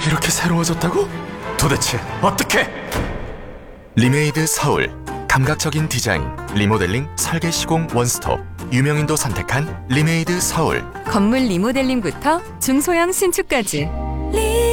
이렇게 새로워졌다고? 도대체 어떻게? 리메이드 서울. 감각적인 디자인, 리모델링, 설계 시공 원스톱. 유명인도 선택한 리메이드 서울. 건물 리모델링부터 중소형 신축까지